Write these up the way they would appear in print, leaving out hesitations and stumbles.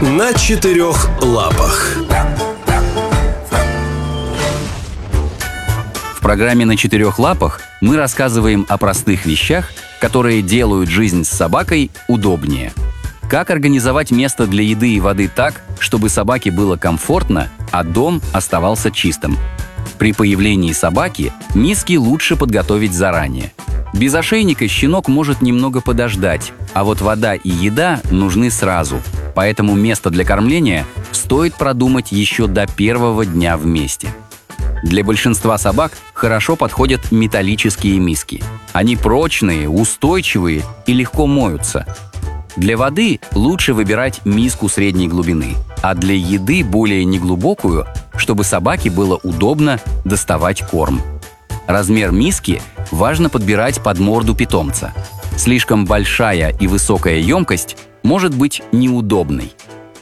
На четырех лапах. В программе «На четырех лапах» мы рассказываем о простых вещах, которые делают жизнь с собакой удобнее. Как организовать место для еды и воды так, чтобы собаке было комфортно, а дом оставался чистым. При появлении собаки миски лучше подготовить заранее. Без ошейника щенок может немного подождать, а вот вода и еда нужны сразу. Поэтому место для кормления стоит продумать еще до первого дня вместе. Для большинства собак хорошо подходят металлические миски. Они прочные, устойчивые и легко моются. Для воды лучше выбирать миску средней глубины, а для еды более неглубокую, чтобы собаке было удобно доставать корм. Размер миски важно подбирать под морду питомца. Слишком большая и высокая емкость может быть неудобной.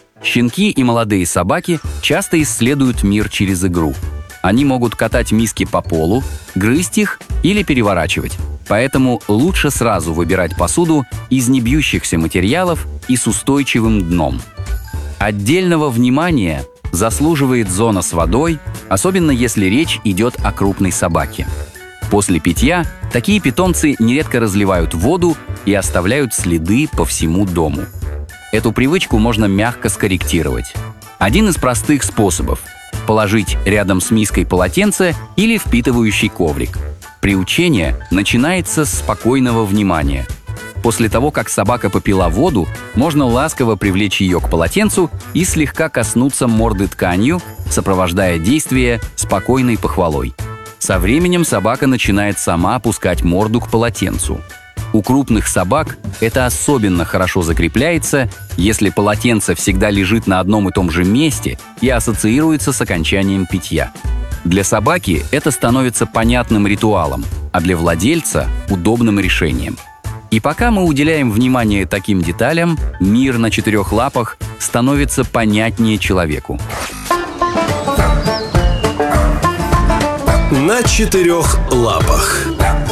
Щенки и молодые собаки часто исследуют мир через игру. Они могут катать миски по полу, грызть их или переворачивать. Поэтому лучше сразу выбирать посуду из небьющихся материалов и с устойчивым дном. Отдельного внимания заслуживает зона с водой, особенно если речь идет о крупной собаке. После питья такие питомцы нередко разливают воду и оставляют следы по всему дому. Эту привычку можно мягко скорректировать. Один из простых способов – положить рядом с миской полотенце или впитывающий коврик. Приучение начинается с спокойного внимания. После того, как собака попила воду, можно ласково привлечь ее к полотенцу и слегка коснуться морды тканью, сопровождая действие спокойной похвалой. Со временем собака начинает сама опускать морду к полотенцу. У крупных собак это особенно хорошо закрепляется, если полотенце всегда лежит на одном и том же месте и ассоциируется с окончанием питья. Для собаки это становится понятным ритуалом, а для владельца – удобным решением. И пока мы уделяем внимание таким деталям, мир на четырех лапах становится понятнее человеку. На четырех лапах.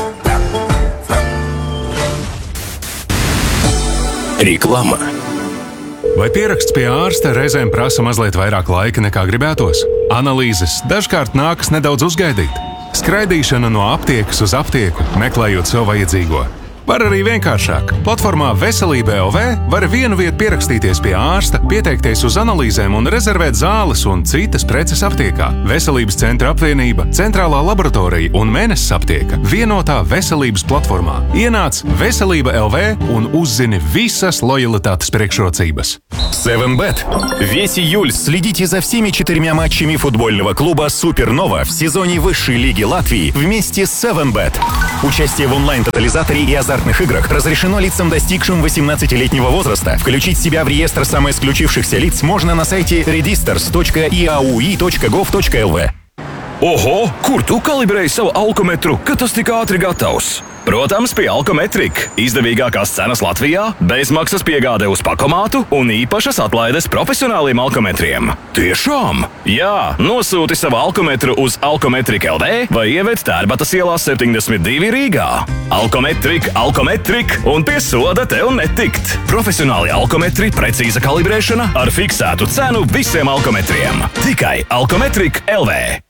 Reklāma. Vai pieraksts pie ārsta reizēm prasa mazliet vairāk laika nekā gribētos? Analīzes dažkārt nākas nedaudz uzgaidīt. Skraidīšana no aptiekas uz aptieku, meklējot sev vajadzīgo. Var arī vienkāršāk. Platformā Veselība LV var vienu vietu pierakstīties pie ārsta, pieteikties uz analīzēm un rezervēt zāles un citas preces aptiekā. Veselības centra apvienība, centrālā laboratorija un Mēnesis aptieka vienotā veselības platformā. Ienāc Veselība LV un uzzini visas lojalitātes priekšrocības. 7bet. Весь июль следите за всеми 4 матчами футбольного клуба «Супернова» в сезоне высшей лиги Латвии вместе с 7bet. Участие в онлайн-тотализаторе и азартных играх разрешено лицам, достигшим 18-летнего возраста. Включить себя в реестр самоисключившихся лиц можно на сайте registers.iaui.gov.lv. Oho, kur tu kalibrēji savu alkometru, kad tas tik ātri gatavs? Protams, pie Alkometrika. Izdevīgākās cenas Latvijā, bezmaksas piegāde uz pakomātu un īpašas atlaides profesionāliem alkometriem. Tiešām? Jā, nosūti savu alkometru uz Alkometrika LV vai ieved Tērbatas ielā 72 Rīgā. Alkometrik un pie soda tev netikt. Profesionāli alkometri, precīza kalibrēšana ar fiksētu cenu visiem alkometriem. Tikai Alkometrika LV.